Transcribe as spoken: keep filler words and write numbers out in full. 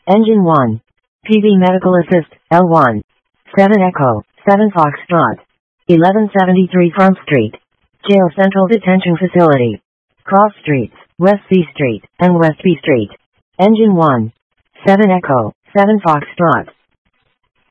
Engine one. P V Medical Assist, L one. seven Echo, seven Foxtrot. eleven seventy-three Front Street. Jail Central Detention Facility. Cross Streets, West C Street, and West B Street. Engine one. seven Echo, seven Foxtrot.